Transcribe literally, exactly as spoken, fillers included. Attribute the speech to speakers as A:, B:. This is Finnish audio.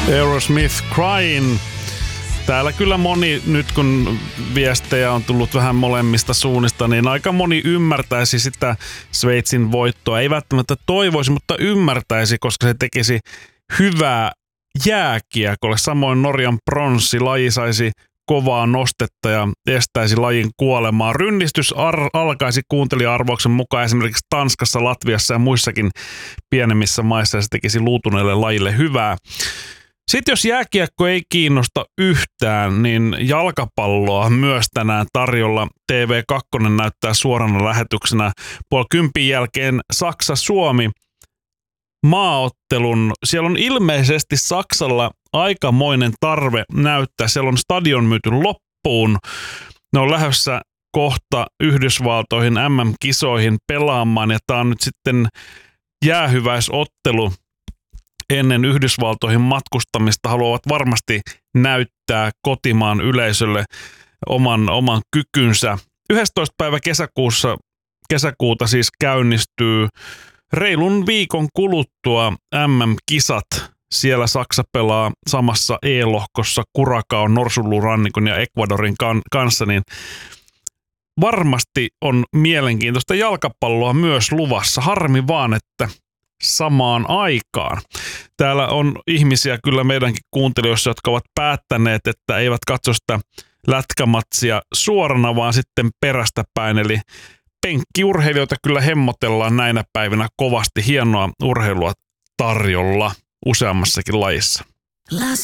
A: Aerosmith Crying. Täällä kyllä moni, nyt kun viestejä on tullut vähän molemmista suunnista, niin aika moni ymmärtäisi sitä Sveitsin voittoa. Ei välttämättä toivoisi, mutta ymmärtäisi, koska se tekisi hyvää jääkiekolle. Samoin Norjan pronssi laji saisi kovaa nostetta ja estäisi lajin kuolemaa. Rynnistys ar- alkaisi kuuntelija-arvauksen mukaan esimerkiksi Tanskassa, Latviassa ja muissakin pienemmissä maissa, ja se tekisi luutuneelle lajille hyvää. Sitten jos jääkiekko ei kiinnosta yhtään, niin jalkapalloa myös tänään tarjolla. T V kaksi näyttää suorana lähetyksenä puoli kympin jälkeen Saksa-Suomi maaottelun. Siellä on ilmeisesti Saksalla aikamoinen tarve näyttää. Siellä on stadion myyty loppuun. Ne on lähdössä kohta Yhdysvaltoihin M M-kisoihin pelaamaan, ja tämä on nyt sitten jäähyväisottelu ennen Yhdysvaltoihin matkustamista. Haluavat varmasti näyttää kotimaan yleisölle oman, oman kykynsä. yhdestoista päivä kesäkuussa, kesäkuuta siis käynnistyy reilun viikon kuluttua M M-kisat. Siellä Saksa pelaa samassa E-lohkossa Curaçao, Norsunluurannikon ja Ecuadorin kanssa, niin varmasti on mielenkiintoista jalkapalloa myös luvassa. Harmi vaan, että samaan aikaan. Täällä on ihmisiä kyllä meidänkin kuuntelijoissa, jotka ovat päättäneet, että eivät katso sitä lätkämatsia suorana, vaan sitten perästä päin. Eli penkkiurheilijoita kyllä hemmotellaan näinä päivinä kovasti. Hienoa urheilua tarjolla useammassakin lajissa.